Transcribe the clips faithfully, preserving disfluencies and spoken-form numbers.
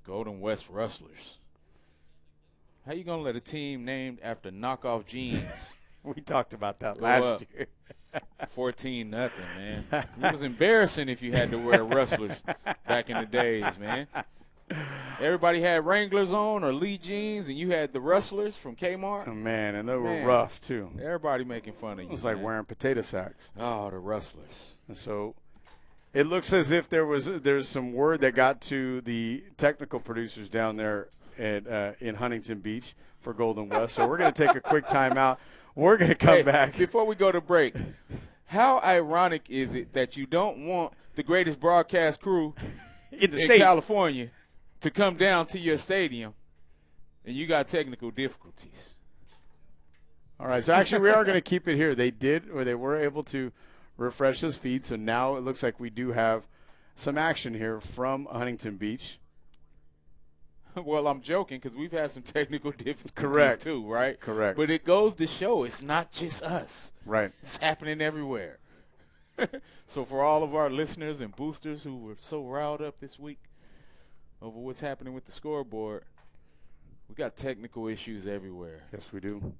Golden West Rustlers. How you gonna let a team named after knockoff jeans We talked about that go last up year. fourteen nothing, man? It was embarrassing if you had to wear Rustlers back in the days, man. Everybody had Wranglers on or Lee jeans, and you had the Rustlers from Kmart. Oh, man, and they were Man. rough, too. Everybody making fun of you. It was like man. wearing potato sacks. Oh, the Rustlers. And so it looks as if there was there's some word that got to the technical producers down there at uh, in Huntington Beach for Golden West. So we're going to take a quick timeout. We're going to come Hey, back. Before we go to break, how ironic is it that you don't want the greatest broadcast crew in the in state. California to come down to your stadium, and you got technical difficulties? All right, so actually we are going to keep it here. They did, or they were able to refresh his feed, so now it looks like we do have some action here from Huntington Beach. Well, I'm joking because we've had some technical difficulties Correct. too, right? Correct. But it goes to show it's not just us. Right. It's happening everywhere. So for all of our listeners and boosters who were so riled up this week over what's happening with the scoreboard, we got technical issues everywhere. Yes, we do.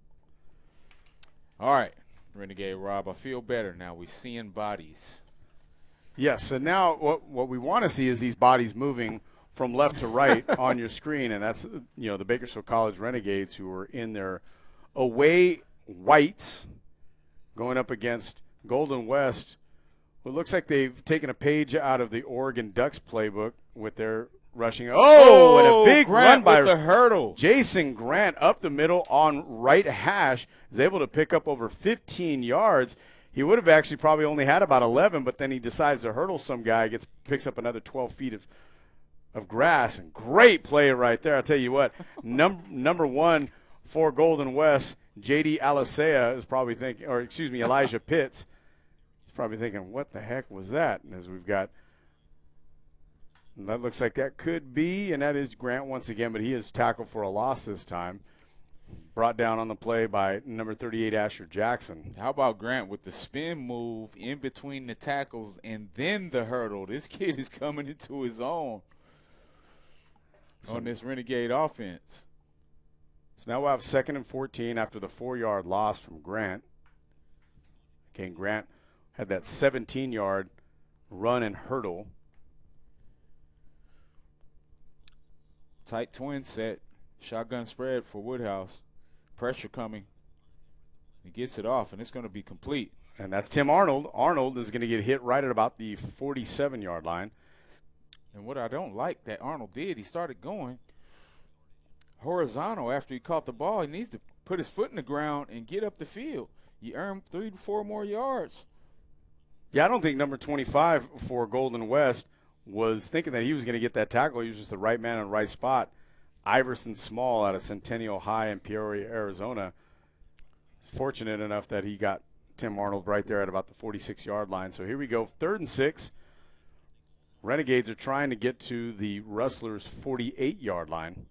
All right, Renegade Rob, I feel better now. We're seeing bodies. Yes, and now what what we want to see is these bodies moving from left to right on your screen, and that's, you know, the Bakersfield College Renegades, who are in their away whites going up against Golden West. Well, it looks like they've taken a page out of the Oregon Ducks playbook with their rushing. Oh, and a big Grant run by with the hurdle. Jason Grant up the middle on right hash, is able to pick up over fifteen yards. He would have actually probably only had about eleven, but then he decides to hurdle some guy, gets picks up another twelve feet of of grass, and great play right there. I'll tell you what, num- number one for Golden West, J D Alicea is probably thinking, or excuse me, Elijah Pitts is probably thinking, what the heck was that? And as we've got, and that looks like that could be, and that is Grant once again, but he is tackled for a loss this time. Brought down on the play by number thirty-eight, Asher Jackson. How about Grant with the spin move in between the tackles and then the hurdle? This kid is coming into his own on this Renegade offense. So now we'll have second and fourteen after the four-yard loss from Grant. Again, Grant had that seventeen-yard run and hurdle. Tight twin set. Shotgun spread for Woodhouse. Pressure coming. He gets it off, and it's going to be complete. And that's Tim Arnold. Arnold is going to get hit right at about the forty-seven-yard line. And what I don't like that Arnold did, he started going horizontal after he caught the ball. He needs to put his foot in the ground and get up the field. You earn three to four more yards. Yeah, I don't think number twenty-five for Golden West was thinking that he was going to get that tackle. He was just the right man in the right spot. Iverson Small out of Centennial High in Peoria, Arizona, fortunate enough that he got Tim Arnold right there at about the forty-six-yard line. So here we go, third and six. Renegades are trying to get to the Rustlers' forty-eight-yard line.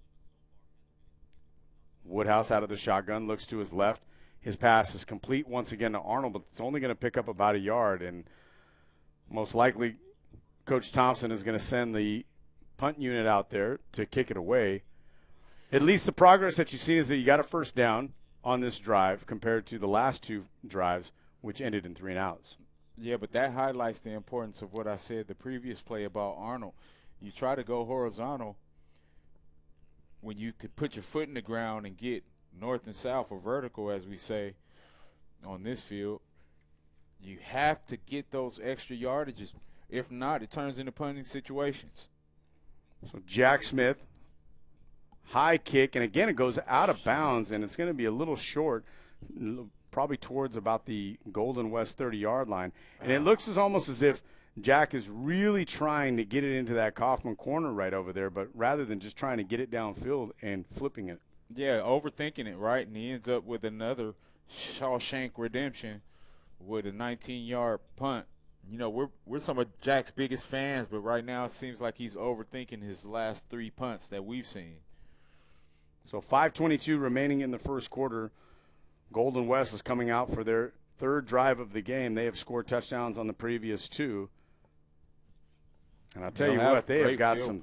Woodhouse out of the shotgun, looks to his left. His pass is complete once again to Arnold, but it's only going to pick up about a yard. And most likely Coach Thompson is going to send the punt unit out there to kick it away. At least the progress that you see is that you got a first down on this drive compared to the last two drives, which ended in three and outs. Yeah, but that highlights the importance of what I said the previous play about Arnold. You try to go horizontal when you could put your foot in the ground and get north and south, or vertical, as we say, on this field. You have to get those extra yardages. If not, it turns into punting situations. So Jack Smith, high kick, and again it goes out of bounds, and it's going to be a little short, probably towards about the Golden West thirty-yard line. And it looks as almost as if Jack is really trying to get it into that Kaufman corner right over there, but rather than just trying to get it downfield and flipping it. Yeah, overthinking it, right? And he ends up with another Shawshank Redemption with a nineteen-yard punt. You know, we're we're some of Jack's biggest fans, but right now it seems like he's overthinking his last three punts that we've seen. So five twenty-two remaining in the first quarter. Golden West is coming out for their third drive of the game. They have scored touchdowns on the previous two. And I'll tell They'll you have what, they have great got field some